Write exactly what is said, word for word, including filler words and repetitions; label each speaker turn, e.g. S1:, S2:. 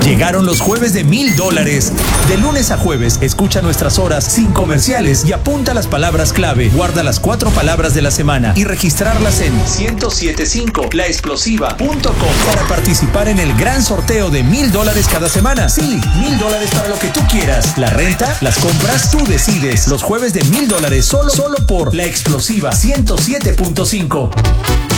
S1: Llegaron los jueves de mil dólares. De lunes a jueves, escucha nuestras horas sin comerciales y apunta las palabras clave. Guarda las cuatro palabras de la semana y registrarlas en ciento setenta y cinco la explosiva punto com para participar en el gran sorteo de mil dólares cada semana. Sí, mil dólares para lo que tú quieras. La renta, las compras, tú decides. Los jueves de mil dólares solo, solo por la explosiva ciento siete punto cinco.